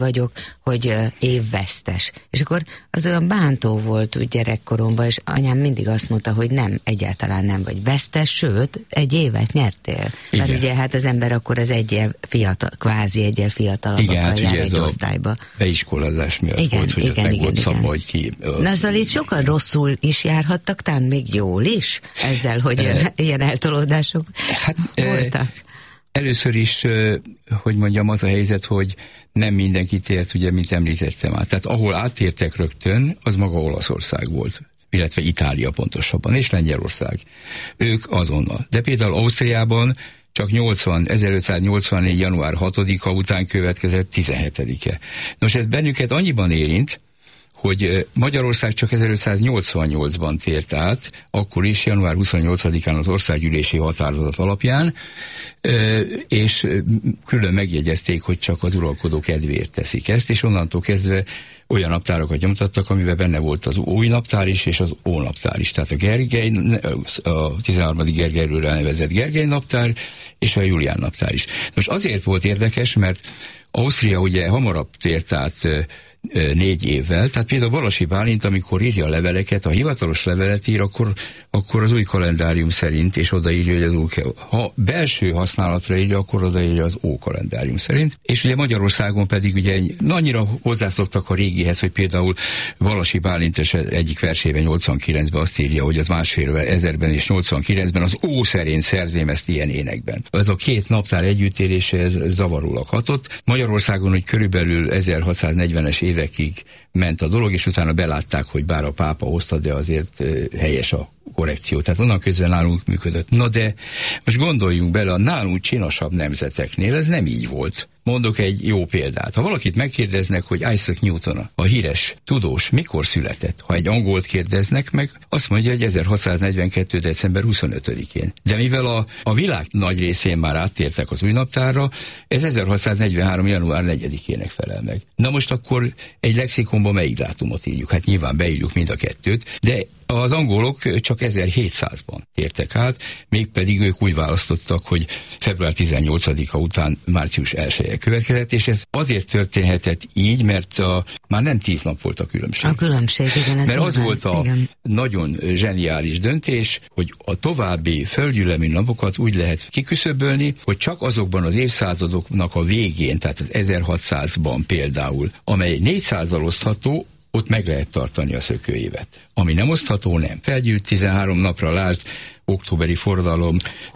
vagyok, hogy évvesztes. És akkor az olyan bántó volt úgy gyerekkoromban, és anyám mindig azt mondta, hogy nem, egyáltalán nem vagy vesztes, sőt, egy évet nyertél. Igen. Mert ugye hát az ember akkor az egyel fiatal, kvázi egyel fiatalabbakkal hát jár egy osztályba. Beiskolázás miatt volt, hogy meg volt szabva, hogy ki... Na szóval itt sokan rosszul is járhattak, talán még jól is, ezzel, hogy ilyen eltolódások voltak. Először is, hogy mondjam, az a helyzet, hogy nem mindenki tért, ugye, mint említettem már. Tehát ahol átértek rögtön, az maga Olaszország volt, illetve Itália pontosabban, és Lengyelország. Ők azonnal. De például Ausztriában csak 1584. január 6-a után következett 17-e. Nos, ez bennünket annyiban érint, hogy Magyarország csak 1588-ban tért át, akkor is január 28-án az országgyűlési határozat alapján, és külön megjegyezték, hogy csak az uralkodó kedvéért teszik ezt, és onnantól kezdve olyan naptárakat nyomtattak, amiben benne volt az új naptár is, és az ónaptár is. Tehát a Gergely, a 13. Gergelyről elnevezett Gergely naptár, és a Julián naptár is. Most azért volt érdekes, mert Ausztria ugye hamarabb tért át 4 évvel, tehát például Walasi Bálint, amikor írja a leveleket, a hivatalos levelet ír, akkor az új kalendárium szerint, és odaírja, hogy az új, ha belső használatra írja, akkor odaírja az ó kalendárium szerint, és ugye Magyarországon pedig ugye annyira hozzászoktak a régihez, hogy például Walasi Bálint egyik versében 89-ben azt írja, hogy az másfél ezerben és 89-ben az ó szerint szerzém ezt ilyen énekben. Ez a két naptár együttérése ez zavarólag hatott. Magyarországon, hogy körülbelül 1640-es évekig ment a dolog, és utána belátták, hogy bár a pápa hozta, de azért helyes a korrekció. Tehát onnan közben nálunk működött. Na de most gondoljunk bele, a nálunk csinosabb nemzeteknél ez nem így volt. Mondok egy jó példát. Ha valakit megkérdeznek, hogy Isaac Newton, a híres tudós, mikor született? Ha egy angolt kérdeznek meg, azt mondja, hogy 1642. december 25-én. De mivel a világ nagy részén már áttértek az új naptárra, ez 1643. január 4-ének felel meg. Na most akkor egy lexikonban melyik dátumot írjuk? Hát nyilván beírjuk mind a kettőt, de az angolok csak 1700-ban tértek át, mégpedig ők úgy választottak, hogy február 18-a után március 1-e következett, és ez azért történhetett így, mert már nem 10 nap volt a különbség. A különbség, igen. Mert az volt a nagyon zseniális döntés, hogy a további földgyűlömi napokat úgy lehet kiküszöbölni, hogy csak azokban az évszázadoknak a végén, tehát az 1600-ban például, amely 400-al osztható, ott meg lehet tartani a szökőévet. Ami nem osztható, nem. Felgyűlt 13 napra, lásd, októberi forradalom,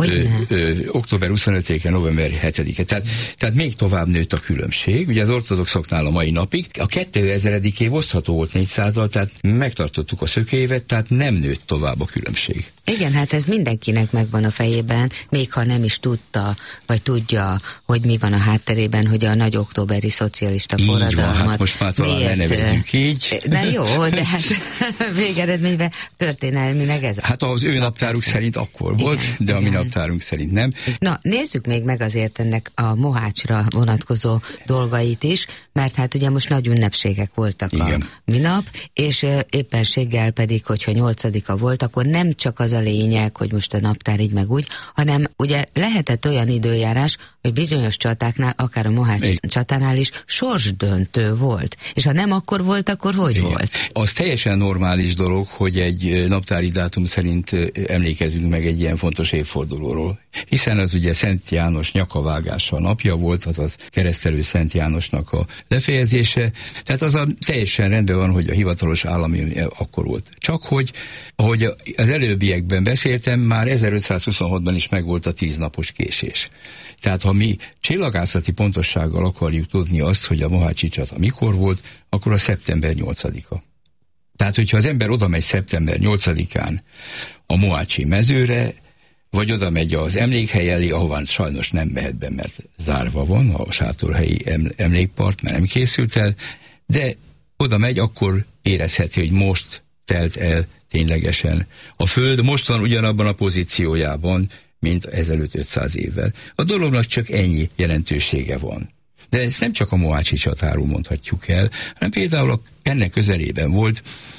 október 25-e, november 7-e. Tehát még tovább nőtt a különbség. Ugye az ortodoxoknál a mai napig a 2000. év osztható volt 400-al, tehát megtartottuk a szökőévet, tehát nem nőtt tovább a különbség. Igen, hát ez mindenkinek megvan a fejében, még ha nem is tudta, vagy tudja, hogy mi van a hátterében, hogy a nagy októberi szocialista forradalmat. Így van, hát most már talán nevezzük így. De jó, de hát végeredményben történelmileg ez. Hát az ő naptáruk szerint akkor volt, igen, de a mi naptárunk szerint nem. Na, nézzük még meg azért ennek a Mohácsra vonatkozó dolgait is, mert hát ugye most nagy ünnepségek voltak a minap, és éppenséggel pedig, hogyha 8-a volt, akkor nem csak az a lényeg, hogy most a naptár így meg úgy, hanem ugye lehetett olyan időjárás, hogy bizonyos csatáknál, akár a Mohácsi csatánál is sorsdöntő volt. És ha nem akkor volt, akkor hogy volt? Az teljesen normális dolog, hogy egy naptári dátum szerint emlékezünk meg egy ilyen fontos évfordulóról. Hiszen az ugye Szent János nyakavágása napja volt, azaz keresztelő Szent Jánosnak a lefejezése. Tehát az teljesen rendben van, hogy a hivatalos állami akkor volt. Csak hogy, ahogy az előbbiekben beszéltem, már 1526-ban is megvolt a 10 napos késés. Tehát ha mi csillagászati pontossággal akarjuk tudni azt, hogy a Mohácsi csata mikor volt, akkor a szeptember 8-a. Tehát, hogyha az ember oda megy szeptember 8-án a Mohácsi mezőre, vagy oda megy az emlékhely elé, ahová sajnos nem mehet be, mert zárva van a sátorhelyi emlékpart, mert nem készült el, de oda megy, akkor érezheti, hogy most telt el ténylegesen. A Föld most van ugyanabban a pozíciójában, mint ezelőtt 500 évvel. A dolognak csak ennyi jelentősége van. De ezt nem csak a Mohácsi csatáról mondhatjuk el, hanem például ennek közelében volt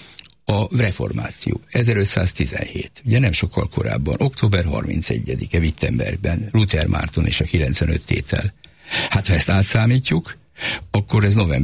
a reformáció, 1517, ugye nem sokkal korábban, október 31-e Wittenbergben, Luther Márton és a 95 tétel. Hát ha ezt átszámítjuk, akkor ez november